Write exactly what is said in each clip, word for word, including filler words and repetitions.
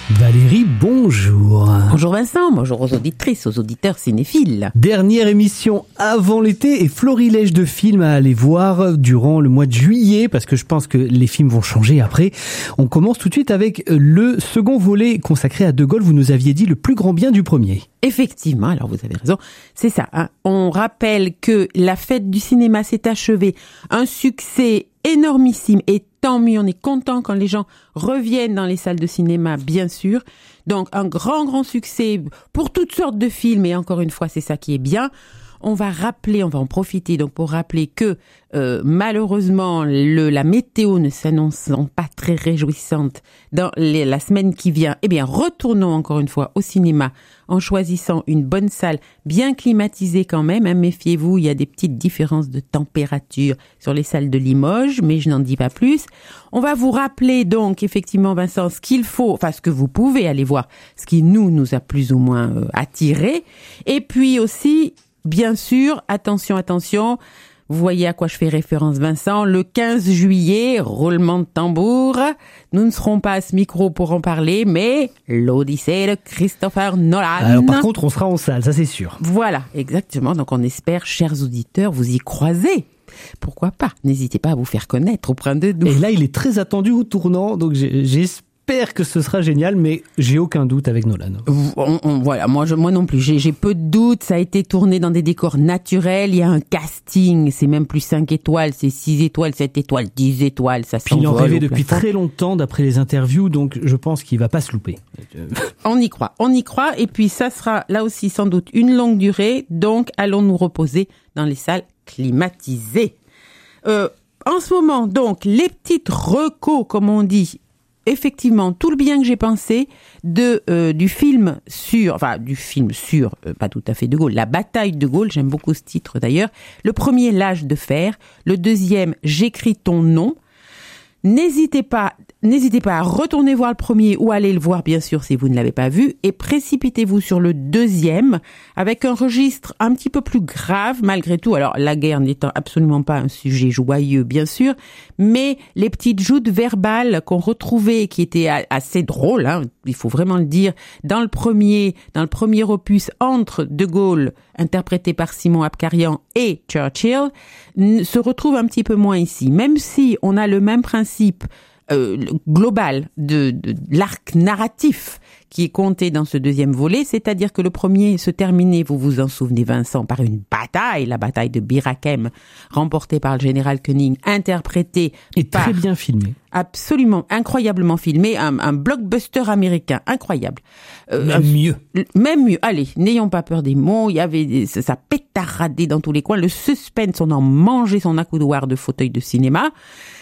Valérie, bonjour. Bonjour Vincent, bonjour aux auditrices, aux auditeurs cinéphiles. Dernière émission avant l'été et florilège de films à aller voir durant le mois de juillet, parce que je pense que les films vont changer après. On commence tout de suite avec le second volet consacré à De Gaulle. Vous nous aviez dit le plus grand bien du premier. Effectivement, alors vous avez raison, c'est ça. Hein. On rappelle que la fête du cinéma s'est achevée, un succès énormissime et tant mieux, on est content quand les gens reviennent dans les salles de cinéma, bien sûr. Donc un grand, grand succès pour toutes sortes de films et encore une fois, c'est ça qui est bien. On va rappeler, on va en profiter donc pour rappeler que euh, malheureusement le, la météo ne s'annonçant pas très réjouissante dans les, la semaine qui vient, eh bien retournons encore une fois au cinéma en choisissant une bonne salle bien climatisée quand même. Hein, méfiez-vous, il y a des petites différences de température sur les salles de Limoges, mais je n'en dis pas plus. On va vous rappeler donc effectivement Vincent ce qu'il faut, enfin ce que vous pouvez aller voir, ce qui nous nous a plus ou moins euh, attiré, et puis aussi bien sûr, attention, attention, vous voyez à quoi je fais référence Vincent, le quinze juillet, roulement de tambour, nous ne serons pas à ce micro pour en parler, mais l'Odyssée de Christopher Nolan. Alors par contre, on sera en salle, ça c'est sûr. Voilà, exactement, donc on espère, chers auditeurs, vous y croisez. Pourquoi pas, n'hésitez pas à vous faire connaître auprès de nous. Et là, il est très attendu au tournant, donc j'espère J'espère que ce sera génial, mais j'ai aucun doute avec Nolan. On, on, voilà, moi, je, moi non plus, j'ai, j'ai peu de doutes. Ça a été tourné dans des décors naturels. Il y a un casting, c'est même plus cinq étoiles, c'est six étoiles, sept étoiles, dix étoiles. Ça Puis il en rêvait depuis plafond. très longtemps, d'après les interviews, donc je pense qu'il va pas se louper. On y croit, on y croit. Et puis ça sera là aussi sans doute une longue durée. Donc allons nous reposer dans les salles climatisées. Euh, en ce moment, donc les petites recos, comme on dit. Effectivement, tout le bien que j'ai pensé de euh, du film sur, enfin du film sur, euh, pas tout à fait De Gaulle, la bataille de Gaulle, j'aime beaucoup ce titre d'ailleurs. Le premier, L'âge de fer. Le deuxième, J'écris ton nom. N'hésitez pas, n'hésitez pas à retourner voir le premier ou aller le voir bien sûr si vous ne l'avez pas vu et précipitez-vous sur le deuxième avec un registre un petit peu plus grave malgré tout. Alors la guerre n'étant absolument pas un sujet joyeux bien sûr, mais les petites joutes verbales qu'on retrouvait qui étaient assez drôles, hein, il faut vraiment le dire, dans le premier, dans le premier opus entre De Gaulle interprété par Simon Abkarian et Churchill se retrouve un petit peu moins ici, même si on a le même principe euh, global de, de, de l'arc narratif qui est compté dans ce deuxième volet, c'est-à-dire que le premier se terminait, vous vous en souvenez Vincent, par une bataille, la bataille de Bir Hakeim, remportée par le général Koenig, interprétée et par... très bien filmé. Absolument, incroyablement filmé, un, un blockbuster américain, incroyable. Euh, même un, mieux. Même mieux, allez, n'ayons pas peur des mots, il y avait, ça, ça pétaradait dans tous les coins, le suspense, on en mangeait son accoudoir de fauteuil de cinéma,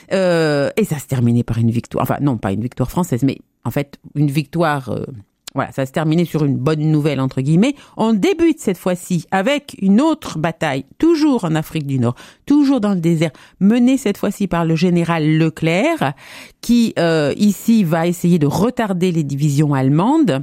euh, et ça se terminait par une victoire, enfin non, pas une victoire française, mais en fait, une victoire... Euh, Voilà, ça se terminait sur une bonne nouvelle, entre guillemets. On débute cette fois-ci avec une autre bataille, toujours en Afrique du Nord, toujours dans le désert, menée cette fois-ci par le général Leclerc, qui euh, ici va essayer de retarder les divisions allemandes.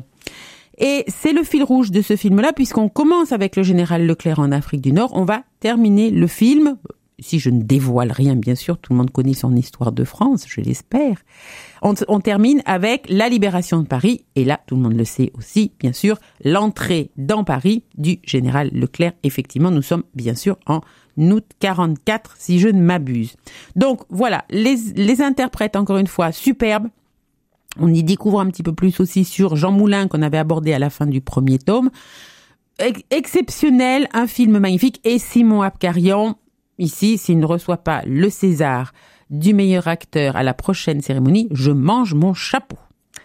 Et c'est le fil rouge de ce film-là, puisqu'on commence avec le général Leclerc en Afrique du Nord. On va terminer le film... Si je ne dévoile rien, bien sûr, tout le monde connaît son histoire de France, je l'espère. On, on termine avec la libération de Paris, et là, tout le monde le sait aussi, bien sûr, l'entrée dans Paris du général Leclerc. Effectivement, nous sommes bien sûr en août quarante-quatre, si je ne m'abuse. Donc voilà, les, les interprètes, encore une fois, superbes. On y découvre un petit peu plus aussi sur Jean Moulin, qu'on avait abordé à la fin du premier tome. Ex- exceptionnel, un film magnifique, et Simon Abkarian. Ici, s'il ne reçoit pas le César du meilleur acteur à la prochaine cérémonie, je mange mon chapeau.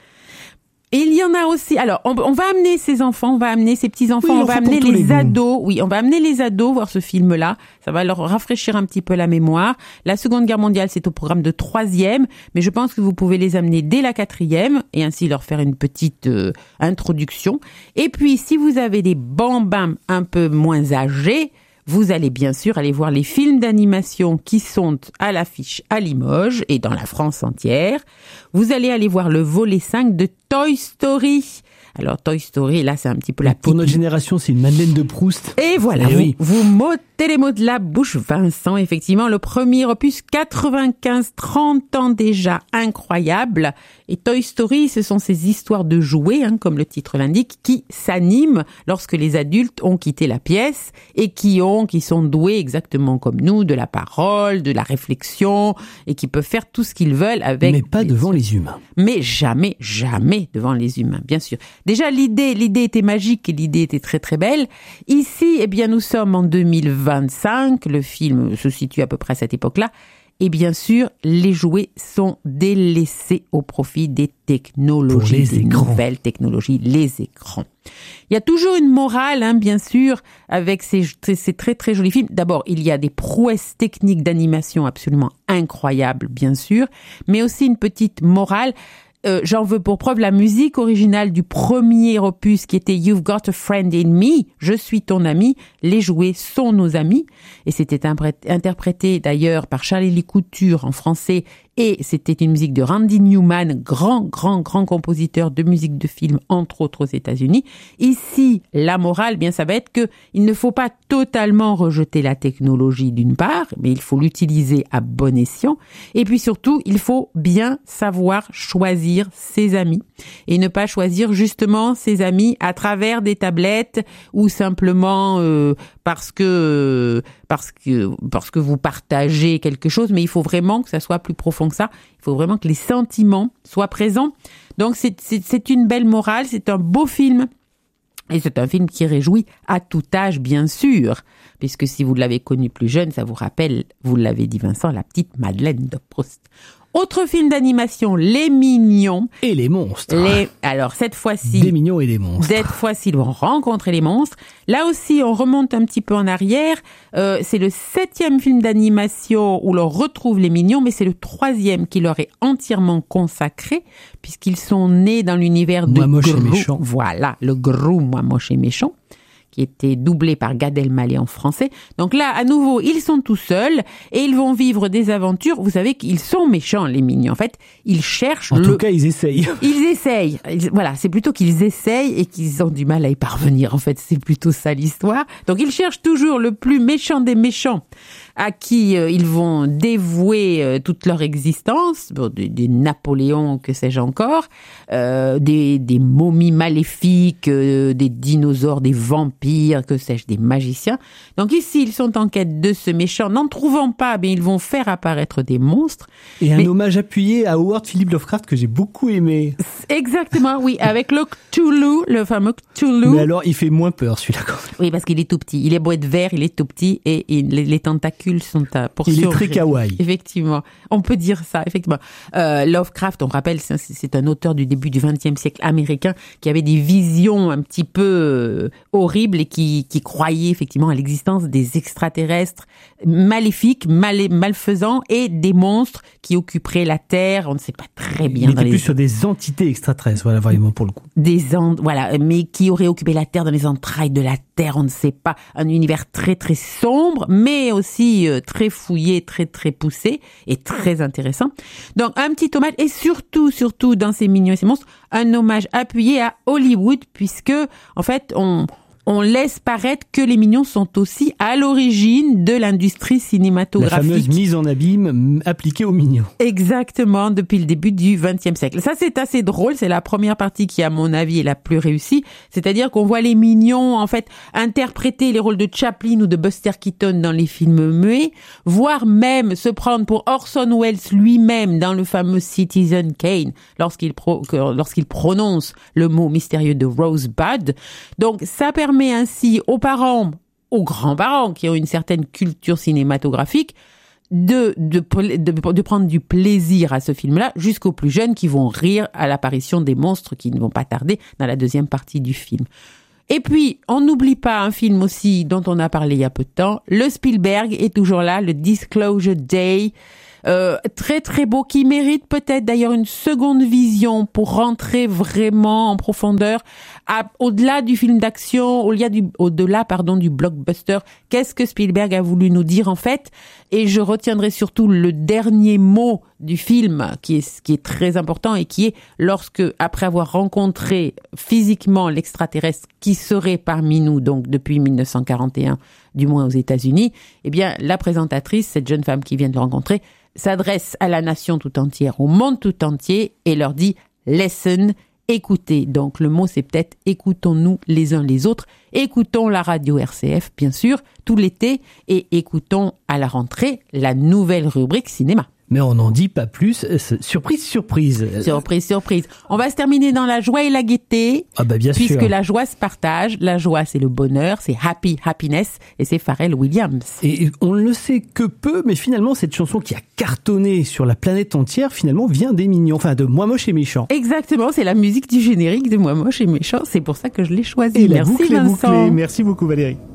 Et il y en a aussi, alors on, on va amener ces enfants, on va amener ces petits-enfants, oui, on va amener les, les ados, oui, on va amener les ados voir ce film-là, ça va leur rafraîchir un petit peu la mémoire. La Seconde Guerre mondiale, c'est au programme de troisième, mais je pense que vous pouvez les amener dès la quatrième et ainsi leur faire une petite euh, introduction. Et puis, si vous avez des bambins un peu moins âgés, vous allez bien sûr aller voir les films d'animation qui sont à l'affiche à Limoges et dans la France entière. Vous allez aller voir le volet cinq de Toy Story Alors Toy Story, là c'est un petit peu la petite... Pour notre génération, c'est une Madeleine de Proust. Et voilà, Eh vous, oui. vous m'ôtez les mots de la bouche, Vincent. Effectivement, le premier opus, quatre-vingt-quinze, trente ans déjà, incroyable. Et Toy Story, ce sont ces histoires de jouets, hein, comme le titre l'indique, qui s'animent lorsque les adultes ont quitté la pièce et qui ont, qui sont doués exactement comme nous, de la parole, de la réflexion, et qui peuvent faire tout ce qu'ils veulent avec... Mais pas devant les humains. Mais jamais, jamais devant les humains, bien sûr. Déjà, l'idée, l'idée était magique et l'idée était très très belle. Ici, eh bien, nous sommes en deux mille vingt-cinq. Le film se situe à peu près à cette époque-là. Et bien sûr, les jouets sont délaissés au profit des technologies, Pour les des écrans. nouvelles technologies, les écrans. Il y a toujours une morale, hein, bien sûr, avec ces, ces très très jolis films. D'abord, il y a des prouesses techniques d'animation absolument incroyables, bien sûr, mais aussi une petite morale. Euh, j'en veux pour preuve la musique originale du premier opus qui était You've Got a Friend in Me, je suis ton ami, les jouets sont nos amis, et c'était interprété d'ailleurs par Charlie Couture en français, et c'était une musique de Randy Newman, grand, grand, grand compositeur de musique de film, entre autres aux États-Unis. Ici, la morale, bien, ça va être que il ne faut pas totalement rejeter la technologie d'une part, mais il faut l'utiliser à bon escient. Et puis surtout, il faut bien savoir choisir ses amis et ne pas choisir justement ses amis à travers des tablettes ou simplement euh, parce que parce que parce que vous partagez quelque chose, mais il faut vraiment que ça soit plus profond que ça. Il faut vraiment que les sentiments soient présents. Donc c'est c'est, c'est une belle morale, c'est un beau film. Et c'est un film qui réjouit à tout âge, bien sûr, puisque si vous l'avez connu plus jeune, ça vous rappelle, vous l'avez dit Vincent, la petite Madeleine de Proust. Autre film d'animation, Les Mignons. Et les monstres. Les... Alors, cette fois-ci... Des mignons et des monstres. Cette fois-ci, ils vont rencontrer les monstres. Là aussi, on remonte un petit peu en arrière. Euh, c'est le septième film d'animation où l'on retrouve les Mignons, mais c'est le troisième qui leur est entièrement consacré, puisqu'ils sont nés dans l'univers de Moi moche et Grou. méchant. Voilà, le Grou, Moi moche et méchant, qui était doublé par Gad Elmaleh en français. Donc là, à nouveau, ils sont tout seuls et ils vont vivre des aventures. Vous savez qu'ils sont méchants, les mignons. En fait, ils cherchent En le... tout cas, ils essayent. Ils essayent. Ils- Voilà, c'est plutôt qu'ils essayent et qu'ils ont du mal à y parvenir. En fait, c'est plutôt ça l'histoire. Donc, ils cherchent toujours le plus méchant des méchants à qui euh, ils vont dévouer euh, toute leur existence, bon, des, des Napoléons, que sais-je encore, euh, des, des momies maléfiques, euh, des dinosaures, des vampires, que sais-je, des magiciens. Donc ici, ils sont en quête de ce méchant. N'en trouvant pas, ben, ils vont faire apparaître des monstres. Et un Mais- hommage appuyé à Howard Philip Lovecraft que j'ai beaucoup aimé. Exactement, oui, avec le Cthulhu, le fameux Cthulhu. Mais alors, il fait moins peur celui-là quand même. Oui, parce qu'il est tout petit. Il est beau être vert, il est tout petit et, il- les, les tentacules sont à pour Il est surgir. très kawaii. Effectivement, on peut dire ça. Effectivement, euh, Lovecraft, on rappelle, c'est, c'est un auteur du début du vingtième siècle américain qui avait des visions un petit peu euh, horribles et qui, qui croyait effectivement à l'existence des extraterrestres maléfiques, mal, malfaisants et des monstres qui occuperaient la Terre. On ne sait pas très bien Il dans était les plus sur des entités extraterrestres, voilà, vraiment pour le coup. des en- voilà, mais qui aurait occupé la Terre dans les entrailles de la Terre, on ne sait pas. Un univers très très sombre, mais aussi euh, très fouillé, très très poussé et très intéressant. Donc un petit hommage et surtout surtout dans ces mignons et ces monstres, un hommage appuyé à Hollywood puisque en fait on on laisse paraître que les mignons sont aussi à l'origine de l'industrie La cinématographique. fameuse mise en abîme m- appliquée aux mignons. Exactement, depuis le début du vingtième siècle. Ça, c'est assez drôle. C'est la première partie qui, à mon avis, est la plus réussie. C'est-à-dire qu'on voit les mignons, en fait, interpréter les rôles de Chaplin ou de Buster Keaton dans les films muets, voire même se prendre pour Orson Welles lui-même dans le fameux Citizen Kane, lorsqu'il, pro- que- lorsqu'il prononce le mot mystérieux de Rosebud. Donc, ça permet ainsi aux parents, aux grands-parents qui ont une certaine culture cinématographique, de, de, de, de prendre du plaisir à ce film-là, jusqu'aux plus jeunes qui vont rire à l'apparition des monstres qui ne vont pas tarder dans la deuxième partie du film. Et puis, on n'oublie pas un film aussi dont on a parlé il y a peu de temps, le Spielberg est toujours là, le Disclosure Day, euh, très très beau, qui mérite peut-être d'ailleurs une seconde vision pour rentrer vraiment en profondeur, à, au-delà du film d'action, au-delà du, au-delà pardon du blockbuster. Qu'est-ce que Spielberg a voulu nous dire en fait? Et je retiendrai surtout le dernier mot du film qui est qui est très important et qui est lorsque, après avoir rencontré physiquement l'extraterrestre qui serait parmi nous, donc depuis mille neuf cent quarante et un, du moins aux États-Unis, eh bien la présentatrice, cette jeune femme qui vient de le rencontrer, s'adresse à la nation tout entière, au monde tout entier, et leur dit « listen ». Écoutez, donc le mot c'est peut-être écoutons-nous les uns les autres, écoutons la radio R C F bien sûr, tout l'été, et écoutons à la rentrée la nouvelle rubrique cinéma. Mais on n'en dit pas plus. Surprise, surprise. Surprise, surprise. On va se terminer dans la joie et la gaieté. Ah bah bien puisque sûr. Puisque la joie se partage. La joie, c'est le bonheur, c'est happy, happiness, et c'est Pharrell Williams. Et on ne le sait que peu, mais finalement, cette chanson qui a cartonné sur la planète entière, finalement, vient des Mignons. Enfin, de Moi Moche et Méchant. Exactement, c'est la musique du générique de Moi Moche et Méchant. C'est pour ça que je l'ai choisi. Et Merci la boucle est Vincent. bouclée. Merci beaucoup Valérie.